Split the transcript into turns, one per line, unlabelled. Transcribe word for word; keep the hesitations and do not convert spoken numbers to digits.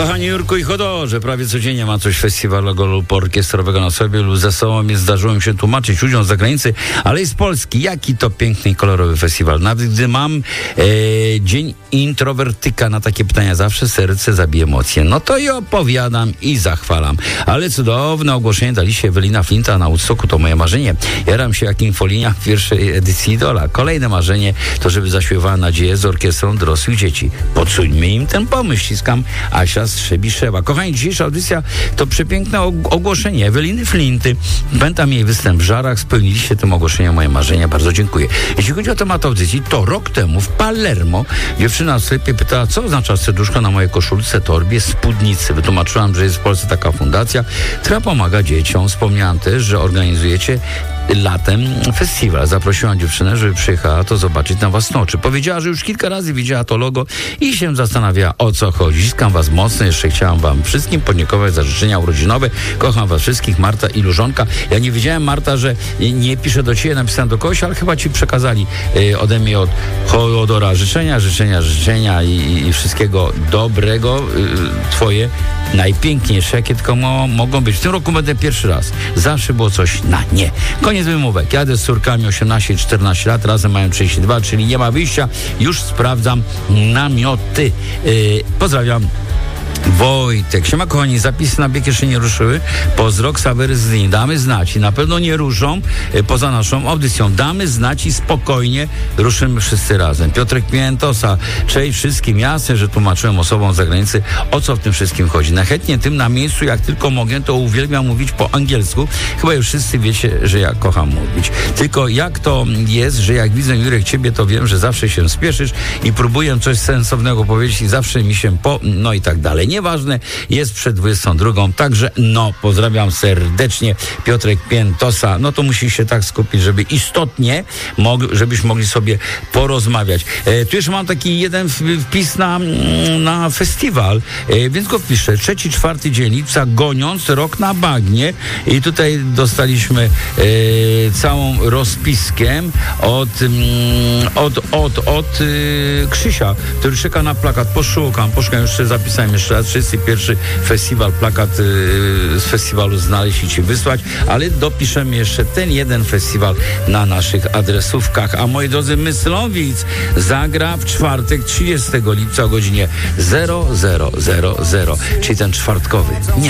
Kochani Jurku i Chodorze, prawie codziennie mam coś festiwalowego lub orkiestrowego na sobie lub ze sobą. Jest zdarzyło mi się tłumaczyć ludziom z zagranicy, ale i z Polski. Jaki to piękny i kolorowy festiwal. Nawet gdy mam e, dzień introwertyka, na takie pytania zawsze serce zabije emocje. No to i opowiadam i zachwalam. Ale cudowne ogłoszenie dali się Ewelina Flinta na Woodstocku, to moje marzenie. Jaram się jak infolinia w pierwszej edycji Idola. Kolejne marzenie to, żeby zaśpiewała nadzieję z orkiestrą dorosłych dzieci. Podsuńmy im ten pomysł. Ściskam, Asia Strzebiszewa. Kochani, dzisiejsza audycja to przepiękne ogłoszenie Eweliny Flinty. Pamiętam jej występ w Żarach. Spełniliście tym ogłoszeniem moje marzenia. Bardzo dziękuję. Jeśli chodzi o temat audycji, to rok temu w Palermo dziewczyna w sklepie pytała, co oznacza serduszko na mojej koszulce, torbie, spódnicy. Wytłumaczyłam, że jest w Polsce taka fundacja, która pomaga dzieciom. Wspomniałam też, że organizujecie latem festiwal. Zaprosiłam dziewczynę, żeby przyjechała to zobaczyć na własne oczy. Powiedziała, że już kilka razy widziała to logo i się zastanawiała, o co chodzi. Ściskam was mocno. Jeszcze chciałam wam wszystkim podziękować za życzenia urodzinowe. Kocham was wszystkich. Marta i Lużonka. Ja nie wiedziałem, Marta, że nie piszę do ciebie, napisałem do kogoś, ale chyba ci przekazali y, ode mnie od Chodora życzenia, życzenia, życzenia i, i wszystkiego dobrego. Y, twoje najpiękniejsze, jakie tylko mo- mogą być. W tym roku będę pierwszy raz. Zawsze było coś na nie. Koniec wymówek. Jadę z córkami osiemnaście i czternaście lat, razem mają trzydzieści dwa, czyli nie ma wyjścia. Już sprawdzam namioty. Yy, pozdrawiam. Wojtek. Siema kochani, zapisy na bieg jeszcze nie ruszyły. Pozdro, Ksawery z dni. Damy znać i na pewno nie ruszą y, poza naszą audycją. Damy znać i spokojnie ruszymy wszyscy razem. Piotrek Piętosa. Cześć wszystkim. Jasne, że tłumaczyłem osobom z zagranicy, o co w tym wszystkim chodzi. Nachętnie tym na miejscu, jak tylko mogę, to uwielbiam mówić po angielsku. Chyba już wszyscy wiecie, że ja kocham mówić. Tylko jak to jest, że jak widzę, Jurek, ciebie, to wiem, że zawsze się spieszysz i próbuję coś sensownego powiedzieć i zawsze mi się po... no i tak dalej. Nieważne, jest przed dwudziestą drugą, także no, pozdrawiam serdecznie, Piotrek Piętosa. No to musisz się tak skupić, żeby istotnie, mog- żebyś mogli sobie porozmawiać. E, tu jeszcze mam taki jeden wpis na, na festiwal, e, więc go wpiszę. Trzeci, czwarty dzień lipca, goniąc rok na bagnie i tutaj dostaliśmy e, całą rozpiskę od, mm, od, od, od e, Krzysia, który czeka na plakat. Poszukam, poszukam, jeszcze zapisałem jeszcze raz, trzydziesty pierwszy festiwal, plakat y, z festiwalu znaleźć i ci wysłać, ale dopiszemy jeszcze ten jeden festiwal na naszych adresówkach. A moi drodzy, Myslowic zagra w czwartek trzydziestego lipca o godzinie zero zero zero zero, czyli ten czwartkowy. Nie